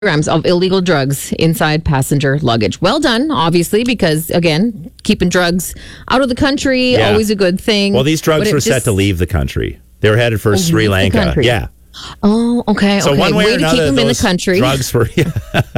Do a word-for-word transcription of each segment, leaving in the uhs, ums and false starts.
Grams of illegal drugs inside passenger luggage. Well done, obviously, because again, keeping drugs out of the country, Yeah. always a good thing. Well, these drugs But it were just- set to leave the country. They were headed for Oh, Sri leave the Lanka. country. Yeah. Oh, okay. So okay. one way Way or to keep another, them in the those country. drugs were. Yeah,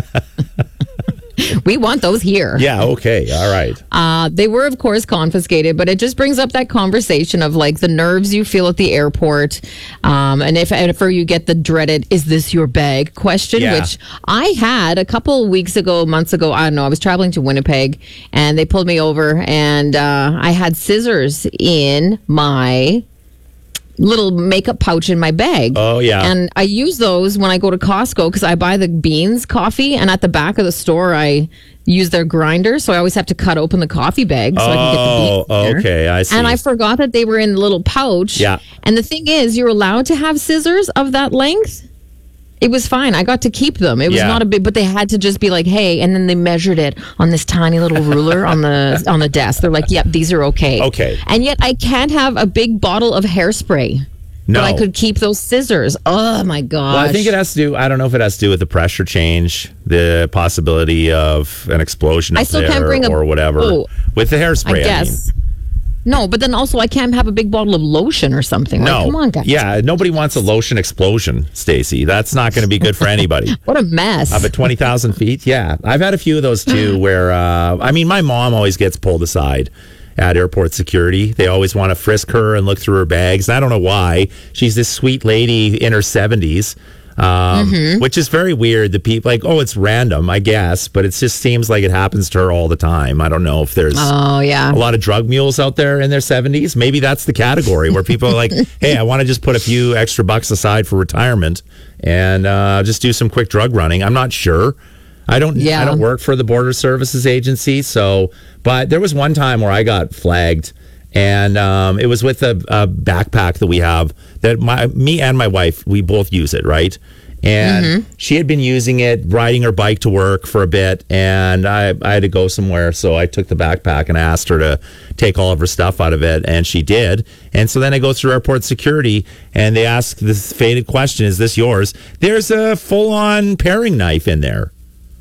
We want those here. yeah, okay, all right. Uh, they were, of course, confiscated, but it just brings up that conversation of like the nerves you feel at the airport. Um, and if ever you get the dreaded, is this your bag question, Yeah. which I had a couple weeks ago, months ago. I don't know. I was traveling to Winnipeg and they pulled me over and uh, I had scissors in my little makeup pouch in my bag. Oh, yeah. And I use those when I go to Costco because I buy the beans coffee, and at the back of the store I use their grinder, so I always have to cut open the coffee bag so I can get the beans. Oh, in there. okay, I see. And I forgot that they were in the little pouch. Yeah. And the thing is, you're allowed to have scissors of that length. It was fine. I got to keep them. It was Yeah. not a big, but they had to just be like, hey, and then they measured it on this tiny little ruler on the on the desk. They're like, yep, these are okay. Okay. And yet I can't have a big bottle of hairspray. No. But I could keep those scissors. Oh my gosh. Well, I think it has to do, I don't know if it has to do with the pressure change, the possibility of an explosion I up still there can't bring a- or whatever. Oh, with the hairspray, I guess. No, but then also I can't have a big bottle of lotion or something. I mean. Like, No. come on, guys. Yeah, nobody wants a lotion explosion, Stacey. That's not going to be good for anybody. What a mess. Up at twenty thousand feet? Yeah. I've had a few of those too where, uh, I mean, my mom always gets pulled aside at airport security. They always want to frisk her and look through her bags. And I don't know why. She's this sweet lady in her seventies, um, Mm-hmm. which is very weird. The people, like, oh, it's random, I guess, but it just seems like it happens to her all the time. I don't know if there's Oh, yeah. a lot of drug mules out there in their seventies. Maybe that's the category where people are like, hey, I want to just put a few extra bucks aside for retirement and uh, just do some quick drug running. I'm not sure. I don't. Yeah. I don't work for the Border Services Agency, so. But there was one time where I got flagged, and um, it was with a, a backpack that we have that my me and my wife we both use it, right? And Mm-hmm. she had been using it, riding her bike to work for a bit, and I, I had to go somewhere, so I took the backpack and I asked her to take all of her stuff out of it, and she did. And so then I go through airport security, and they ask this fated question: "Is this yours?" There's a full-on paring knife in there.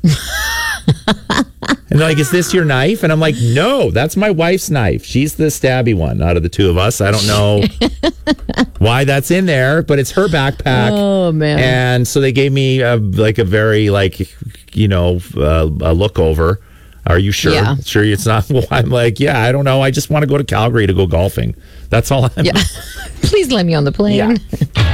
And they're like, is this your knife? And I'm like, no, that's my wife's knife. She's the stabby one out of the two of us. I don't know why that's in there, but it's her backpack. Oh, man. And so they gave me a, like a very like, you know, uh, a look over. Are you sure? Yeah. Sure it's not? Well, I'm like, yeah, I don't know. I just want to go to Calgary to go golfing. That's all I'm. Yeah. Please let me on the plane. Yeah.